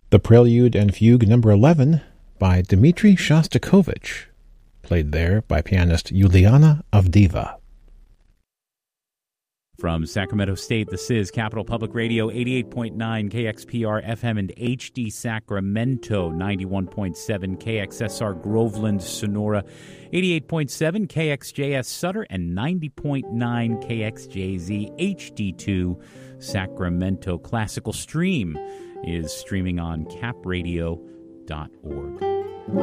The Prelude and Fugue number 11 by Dmitri Shostakovich, played there by pianist Yuliana Avdeeva. From Sacramento State, this is Capital Public Radio, 88.9 KXPR FM and HD Sacramento, 91.7 KXSR Groveland, Sonora, 88.7 KXJS Sutter, and 90.9 KXJZ HD2 Sacramento. Classical Stream is streaming on capradio.org.